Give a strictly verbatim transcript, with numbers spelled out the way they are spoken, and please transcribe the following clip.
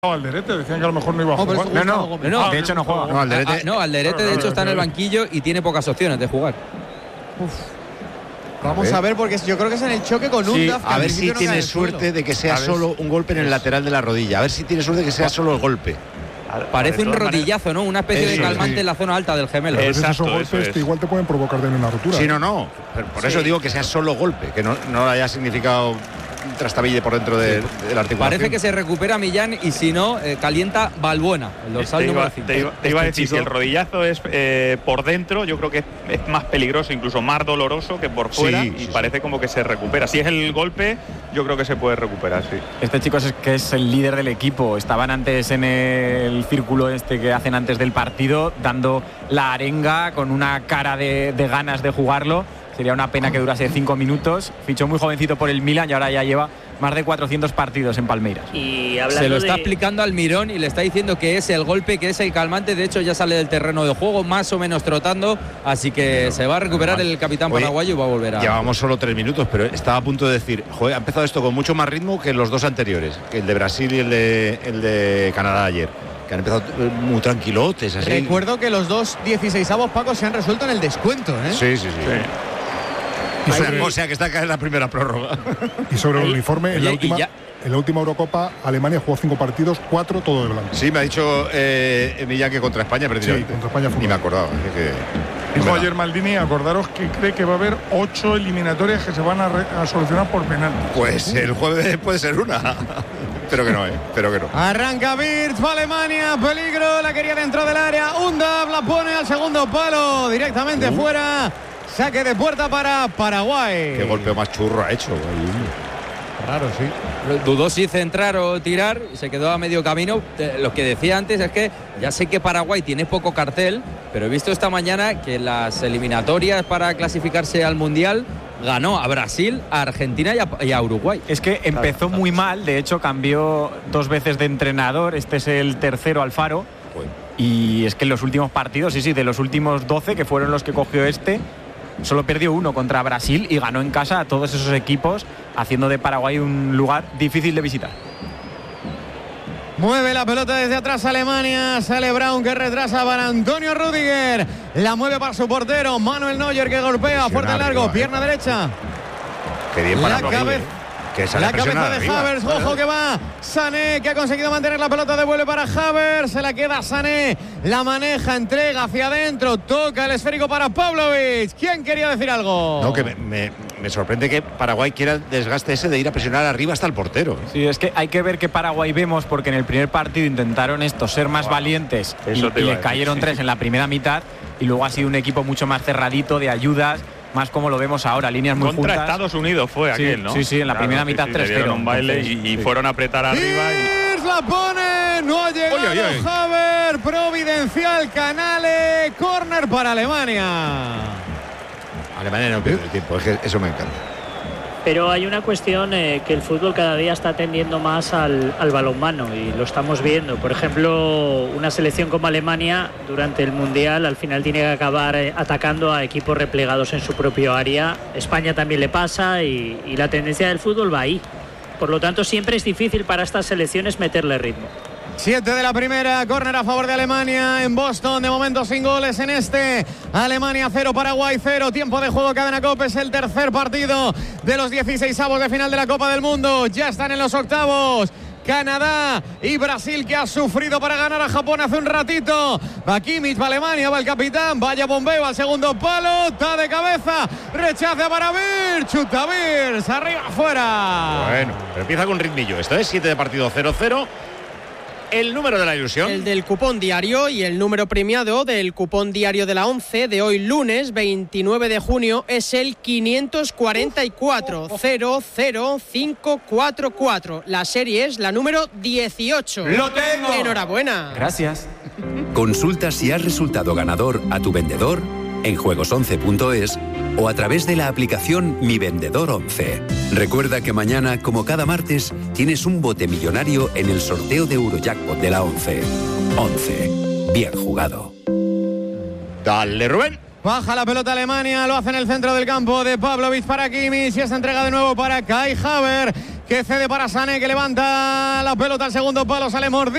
Alderete, decían que a lo mejor no iba a no, jugar. No, no, no, no, de hecho no juega. No, Alderete, ah, no, Alderete claro, de hecho claro, está claro. en el banquillo y tiene pocas opciones de jugar. Uf. Vamos a ver, porque yo creo que es en el choque con sí, Undaf. A ver si no tiene suerte de que sea solo un golpe en el lateral de la rodilla. A ver si tiene suerte de que sea solo el golpe. Parece un rodillazo, ¿no? Una especie eso, de calmante sí. en la zona alta del gemelo. Exacto, esos golpes es. que igual te pueden provocar también una rotura. Sí, no, no. Por eso sí. digo que sea solo golpe, que no, no haya significado un trastabille por dentro de, de la articulación. Parece que se recupera Millán y si no, eh, calienta Balbuena, el dorsal número cinco. Te iba, te iba a decir, si el rodillazo es eh, por dentro, yo creo que es, es más peligroso, incluso más doloroso que por fuera, sí, y sí, parece sí. como que se recupera. Si es el golpe, yo creo que se puede recuperar, sí. Este chico es que es el líder del equipo. Estaban antes en el círculo este que hacen antes del partido, dando la arenga con una cara de, de ganas de jugarlo. Sería una pena que durase cinco minutos. Fichó muy jovencito por el Milan y ahora ya lleva más de cuatrocientos partidos en Palmeiras. Y se lo está de... explicando al Mirón y le está diciendo que es el golpe, que es el calmante. De hecho, ya sale del terreno de juego, más o menos trotando. Así que bueno, se va a recuperar bueno, el capitán Oye, paraguayo y va a volver a... Llevábamos solo tres minutos, pero estaba a punto de decir, joder, ha empezado esto con mucho más ritmo que los dos anteriores, que el de Brasil y el de, el de Canadá ayer. Que han empezado muy tranquilotes. Así. Recuerdo que los dos dieciseisavos, Paco, se han resuelto en el descuento, ¿eh? Sí, sí, sí. sí. O sea, o sea que está acá en la primera prórroga. Y sobre el uniforme, en la, última, en la última Eurocopa, Alemania jugó cinco partidos, cuatro todo de blanco. Sí, me ha dicho eh, Millán que contra España perdió. Sí, contra España fue. Ni me acordaba. Que, Dijo ayer Maldini, acordaros que cree que va a haber ocho eliminatorias que se van a, re, a solucionar por penal. Pues el jueves puede ser una. Pero que no, ¿eh? Pero que no. Arranca Wirtz, va Alemania, peligro, la quería dentro del área. Undaf la pone al segundo palo, directamente uh. fuera. Saque de puerta para Paraguay. Qué golpe más churro ha hecho. Raro, sí. Dudó si centrar o tirar, se quedó a medio camino. Lo que decía antes es que ya sé que Paraguay tiene poco cartel, pero he visto esta mañana que las eliminatorias para clasificarse al Mundial ganó a Brasil, a Argentina y a, y a Uruguay. Es que empezó claro, muy mal, de hecho cambió dos veces de entrenador, este es el tercero Alfaro. Bueno. Y es que en los últimos partidos, sí, sí, de los últimos doce que fueron los que cogió este, solo perdió uno contra Brasil y ganó en casa a todos esos equipos, haciendo de Paraguay un lugar difícil de visitar. Mueve la pelota desde atrás Alemania, sale Braun que retrasa para Antonio Rüdiger, la mueve para su portero Manuel Neuer que golpea fuerte largo, arriba, pierna eh. derecha. Qué bien para la cabeza. Que la cabeza de arriba. Havertz, ojo que va Sané, que ha conseguido mantener la pelota, devuelve para Havertz, se la queda Sané, la maneja, entrega hacia adentro, toca el esférico para Pavlovic. ¿Quién quería decir algo? No, que me, me, me sorprende que Paraguay quiera el desgaste ese de ir a presionar arriba hasta el portero. Sí, es que hay que ver qué Paraguay vemos, porque en el primer partido intentaron estos ser más wow. valientes y, y le cayeron tres en la primera mitad, y luego ha sido un equipo mucho más cerradito, de ayudas, más como lo vemos ahora, líneas muy contra juntas. Estados Unidos fue sí, aquel, ¿no? Sí, sí, en la claro, primera sí, mitad sí, tres cero. Un baile entonces, y, y sí. fueron a apretar arriba. Y... la pone, no ha llegado oye, oye. Havertz, providencial Canale, córner para Alemania. Alemania no pierde el tiempo, es que eso me encanta. Pero hay una cuestión eh, que el fútbol cada día está tendiendo más al, al balonmano y lo estamos viendo. Por ejemplo, una selección como Alemania durante el Mundial al final tiene que acabar eh, atacando a equipos replegados en su propio área. España también le pasa y, y la tendencia del fútbol va ahí. Por lo tanto, siempre es difícil para estas selecciones meterle ritmo. Siete de la primera, córner a favor de Alemania en Boston, de momento sin goles en este. Alemania cero, Paraguay cero, tiempo de juego, Cadena Cope, es el tercer partido de los dieciseisavos de final de la Copa del Mundo. Ya están en los octavos Canadá y Brasil, que ha sufrido para ganar a Japón hace un ratito. Va Kimmich, va Alemania, va el capitán, vaya bombeo al segundo palo, está de cabeza, rechaza para Wirtz, chuta Wirtz, arriba, afuera. Bueno, pero empieza con ritmillo, esto es siete de partido, cero cero. El número de la ilusión. El del cupón diario y el número premiado del cupón diario de la once de hoy lunes veintinueve de junio es el quinientos cuarenta y cuatro cero cero cinco cuatro cuatro. La serie es la número dieciocho. ¡Lo tengo! Enhorabuena. Gracias. Consulta si has resultado ganador a tu vendedor en juegos once punto es o a través de la aplicación Mi Vendedor once. Recuerda que mañana, como cada martes, tienes un bote millonario en el sorteo de Eurojackpot de la once. once. Bien jugado. Dale, Rubén. Baja la pelota Alemania, lo hace en el centro del campo de Pavlovic para Kimmich y esa entrega de nuevo para Kai Havertz, que cede para Sané, que levanta la pelota al segundo palo, sale mordido.